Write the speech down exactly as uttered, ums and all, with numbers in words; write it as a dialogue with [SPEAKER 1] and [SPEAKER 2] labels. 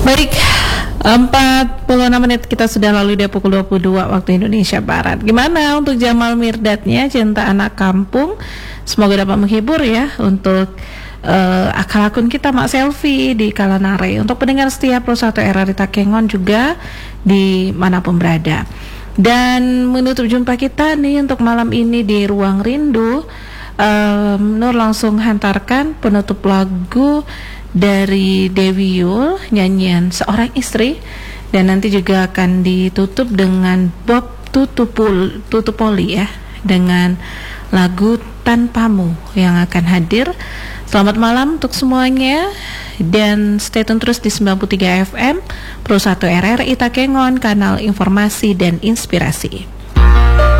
[SPEAKER 1] Baik, empat puluh enam menit kita sudah lalui dari pukul dua puluh dua waktu Indonesia Barat. Gimana untuk Jamal Mirdadnya, Cinta Anak Kampung? Semoga dapat menghibur ya untuk uh, akal-akun kita Mak Selvi di Kalanare. Untuk pendengar setia Pro satu R R I Takengon juga di manapun berada. Dan menutup jumpa kita nih untuk malam ini di Ruang Rindu, um, Nur langsung hantarkan penutup lagu dari Dewi Yul, nyanyian Seorang Istri, dan nanti juga akan ditutup dengan Bob Tutupul, Tutupoli ya, dengan lagu Tanpamu yang akan hadir. Selamat malam untuk semuanya, dan stay tune terus di sembilan puluh tiga F M Pro satu R R I Takengon, kanal informasi dan inspirasi.